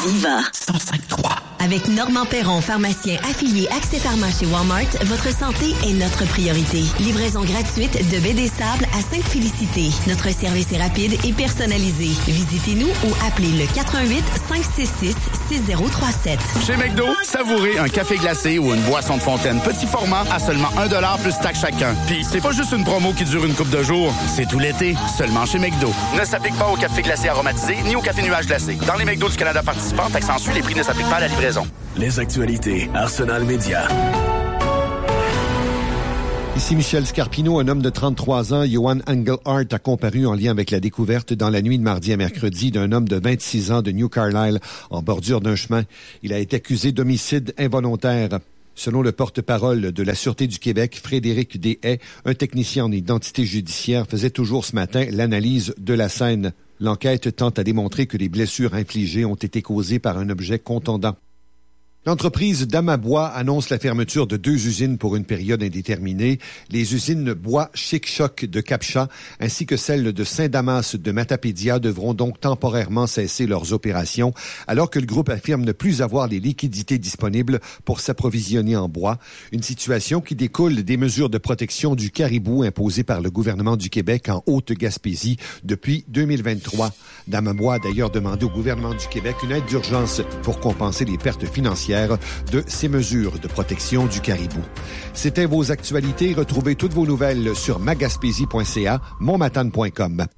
On y va. 105.3. Avec Normand Perron, pharmacien affilié Accès Pharma chez Walmart, votre santé est notre priorité. Livraison gratuite de baie des Sables à Sainte-Félicité. Notre service est rapide et personnalisé. Visitez-nous ou appelez le 418-566-6037. Chez McDo, savourez un café glacé ou une boisson de fontaine petit format à seulement 1$ plus taxe chacun. Puis c'est pas juste une promo qui dure une couple de jours, c'est tout l'été, seulement chez McDo. Ne s'applique pas au café glacé aromatisé ni au café nuage glacé. Dans les McDo du Canada participants, taxe en sus, les prix ne s'appliquent pas à la livraison. Les actualités Arsenal Média. Ici Michel Scarpino, un homme de 33 ans, Johan Engelhardt, a comparu en lien avec la découverte dans la nuit de mardi à mercredi d'un homme de 26 ans de New Carlisle en bordure d'un chemin. Il a été accusé d'homicide involontaire. Selon le porte-parole de la Sûreté du Québec, Frédéric Deshaies, un technicien en identité judiciaire, faisait toujours ce matin l'analyse de la scène. L'enquête tente à démontrer que les blessures infligées ont été causées par un objet contondant. L'entreprise Damabois annonce la fermeture de 2 usines pour une période indéterminée. Les usines Bois Chic-Choc de Capcha ainsi que celles de Saint-Damas de Matapédia devront donc temporairement cesser leurs opérations alors que le groupe affirme ne plus avoir les liquidités disponibles pour s'approvisionner en bois. Une situation qui découle des mesures de protection du caribou imposées par le gouvernement du Québec en Haute-Gaspésie depuis 2023. Damabois a d'ailleurs demandé au gouvernement du Québec une aide d'urgence pour compenser les pertes financières de ces mesures de protection du caribou. C'était vos actualités. Retrouvez toutes vos nouvelles sur magaspésie.ca, monmatane.com.